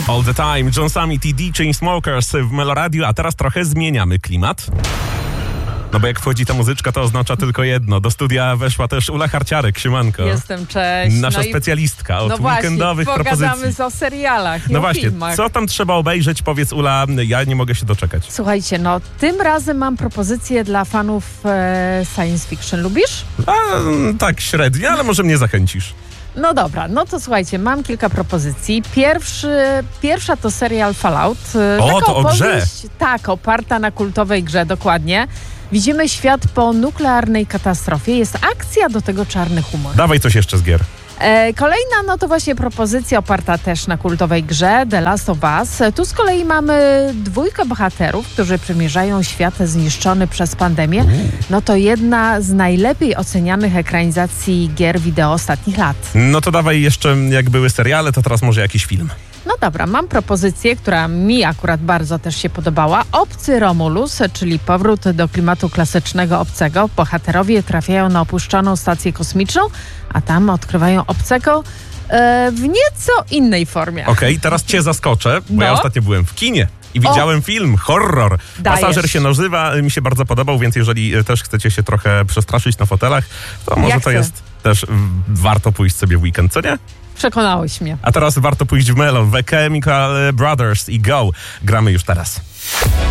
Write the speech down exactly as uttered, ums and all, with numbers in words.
All the Time, John Summit i D Chainsmokers w Meloradiu, a teraz trochę zmieniamy klimat. No bo jak wchodzi ta muzyczka, to oznacza tylko jedno. Do studia weszła też Ula Harciarek, siemanko. Jestem, cześć. Nasza no specjalistka od no weekendowych właśnie, propozycji. pogadamy o serialach, nie No o właśnie, filmach. co tam trzeba obejrzeć? Powiedz, Ula, ja nie mogę się doczekać. Słuchajcie, no tym razem mam propozycję dla fanów e, science fiction. Lubisz? A, tak, średnio, ale może mnie zachęcisz. No dobra, no to słuchajcie, mam kilka propozycji. Pierwszy, pierwsza to serial Fallout. O, Taka to o grze. opowieść, tak, oparta na kultowej grze, dokładnie. Widzimy świat po nuklearnej katastrofie. Jest akcja, do tego czarny humor. Dawaj coś jeszcze z gier. E, kolejna, no to właśnie propozycja oparta też na kultowej grze The Last of Us. Tu z kolei mamy dwójkę bohaterów, którzy przemierzają świat zniszczony przez pandemię. No to jedna z najlepiej ocenianych ekranizacji gier wideo ostatnich lat. No to dawaj jeszcze, jak były seriale, to teraz może jakiś film. No dobra, mam propozycję, która mi akurat bardzo też się podobała. Obcy Romulus, czyli powrót do klimatu klasycznego Obcego. Bohaterowie trafiają na opuszczoną stację kosmiczną, a tam odkrywają Obcego e, w nieco innej formie. Okej, okay, teraz cię zaskoczę, bo No. ja ostatnio byłem w kinie i widziałem o. film, horror. Dajesz. Pasażer się nazywa, mi się bardzo podobał, więc jeżeli też chcecie się trochę przestraszyć na fotelach, to może Jak to chcę. jest też m, warto pójść sobie w weekend, co nie? Przekonałeś mnie. A teraz warto pójść w Melo, The Chemical Brothers i Go. Gramy już teraz.